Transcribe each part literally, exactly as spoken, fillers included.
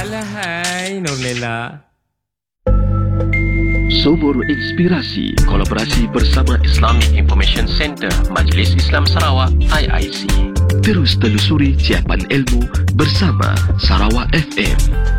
Alahai Nurlela. Sumur Inspirasi, kolaborasi bersama Islamic Information Center Majlis Islam Sarawak I I C. Terus telusuri ciapan ilmu bersama Sarawak F M.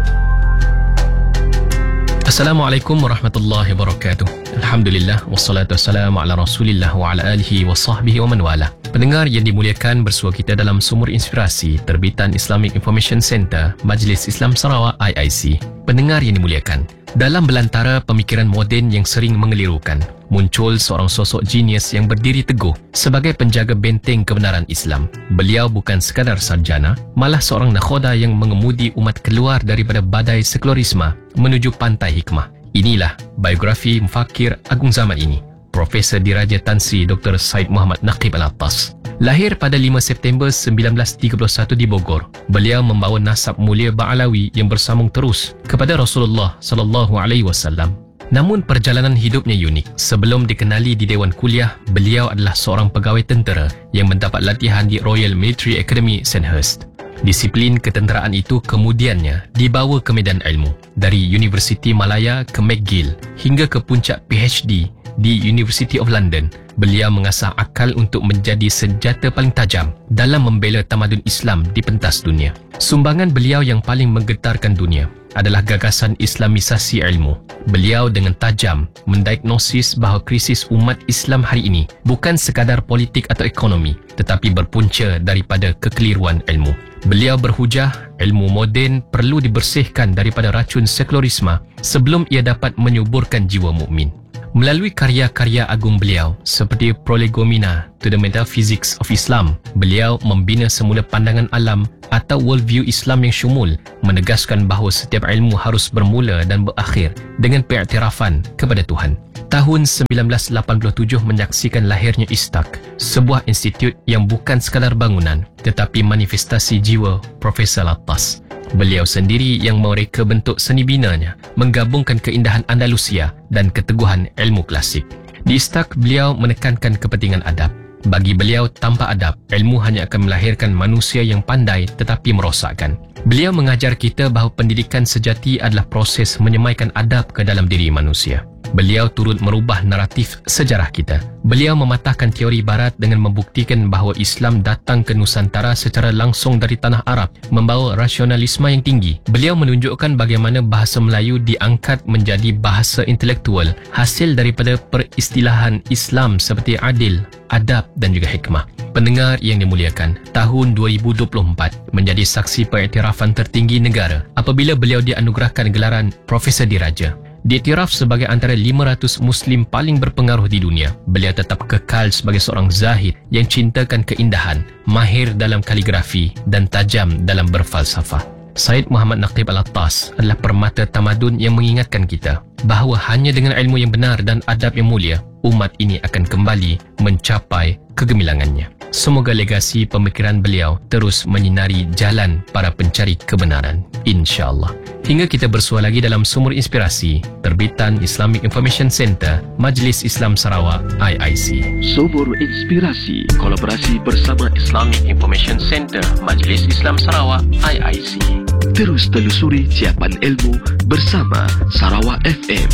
Assalamualaikum warahmatullahi wabarakatuh. Alhamdulillah, wassalatu wassalamu ala rasulillah wa ala alihi wa sahbihi wa man wala. Pendengar yang dimuliakan, bersua kita dalam Sumur Inspirasi terbitan Islamic Information Center Majlis Islam Sarawak I I C. Pendengar yang dimuliakan, dalam belantara pemikiran moden yang sering mengelirukan, muncul seorang sosok jenius yang berdiri teguh sebagai penjaga benteng kebenaran Islam. Beliau bukan sekadar sarjana, malah seorang nakhoda yang mengemudi umat keluar daripada badai sekularisme menuju pantai hikmah. Inilah biografi mufakir agung zaman ini, Profesor Diraja Tan Sri Doktor Said Muhammad Naqib Al-Attas. Lahir pada lima September sembilan belas tiga puluh satu di Bogor, beliau membawa nasab mulia Ba'alawi yang bersambung terus kepada Rasulullah sallallahu alaihi wasallam. Namun perjalanan hidupnya unik. Sebelum dikenali di Dewan Kuliah, beliau adalah seorang pegawai tentera yang mendapat latihan di Royal Military Academy Sandhurst. Disiplin ketenteraan itu kemudiannya dibawa ke medan ilmu, dari Universiti Malaya ke McGill hingga ke puncak P H D di University of London. Beliau mengasah akal untuk menjadi senjata paling tajam dalam membela tamadun Islam di pentas dunia. Sumbangan beliau yang paling menggetarkan dunia adalah gagasan Islamisasi ilmu. Beliau dengan tajam mendiagnosis bahawa krisis umat Islam hari ini bukan sekadar politik atau ekonomi, tetapi berpunca daripada kekeliruan ilmu. Beliau berhujah ilmu moden perlu dibersihkan daripada racun sekularisme sebelum ia dapat menyuburkan jiwa mukmin. Melalui karya-karya agung beliau seperti Prolegomena to the Metaphysics of Islam, beliau membina semula pandangan alam atau worldview Islam yang syumul, menegaskan bahawa setiap ilmu harus bermula dan berakhir dengan pengiktirafan kepada Tuhan. Tahun sembilan belas lapan puluh tujuh menyaksikan lahirnya Istak, sebuah institut yang bukan sekadar bangunan tetapi manifestasi jiwa Profesor Al-Attas. Beliau sendiri yang mereka bentuk seni binanya, menggabungkan keindahan Andalusia dan keteguhan ilmu klasik. Di Istak, beliau menekankan kepentingan adab. Bagi beliau, tanpa adab, ilmu hanya akan melahirkan manusia yang pandai tetapi merosakkan. Beliau mengajar kita bahawa pendidikan sejati adalah proses menyemaikan adab ke dalam diri manusia. Beliau turut merubah naratif sejarah kita. Beliau mematahkan teori barat dengan membuktikan bahawa Islam datang ke Nusantara secara langsung dari tanah Arab, membawa rasionalisme yang tinggi. Beliau menunjukkan bagaimana bahasa Melayu diangkat menjadi bahasa intelektual, hasil daripada peristilahan Islam seperti adil, adab dan juga hikmah. Pendengar yang dimuliakan, tahun dua ribu dua puluh empat menjadi saksi pengiktirafan tertinggi negara apabila beliau dianugerahkan gelaran Profesor Diraja. Diiktiraf sebagai antara lima ratus Muslim paling berpengaruh di dunia, beliau tetap kekal sebagai seorang zahid yang cintakan keindahan, mahir dalam kaligrafi dan tajam dalam berfalsafah. Said Muhammad Naqib Al-Attas adalah permata tamadun yang mengingatkan kita bahawa hanya dengan ilmu yang benar dan adab yang mulia, umat ini akan kembali mencapai kegemilangannya. Semoga legasi pemikiran beliau terus menyinari jalan para pencari kebenaran, insya-Allah. Hingga kita bersua lagi dalam Sumur Inspirasi terbitan Islamic Information Center Majlis Islam Sarawak I I C. Sumur Inspirasi, kolaborasi bersama Islamic Information Center Majlis Islam Sarawak I I C. Terus telusuri ciapan ilmu bersama Sarawak F M.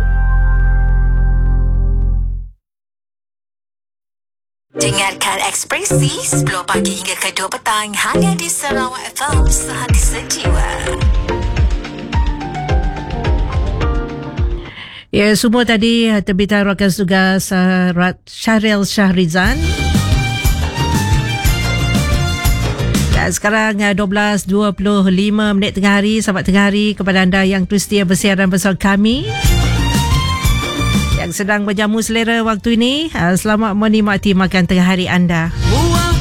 Dengarkan Ekspresi sepuluh pagi hingga ke dua petang hanya di Sarawak F M, sehati sejiwa. Ya, semua tadi terbitan rakan tugas uh, Syahril Syahrizan. Dan sekarang uh, dua belas dua puluh lima minit tengah hari, selamat tengah hari kepada anda yang setia bersiaran bersama kami. Yang sedang berjamu selera waktu ini, uh, selamat menikmati makan tengah hari anda.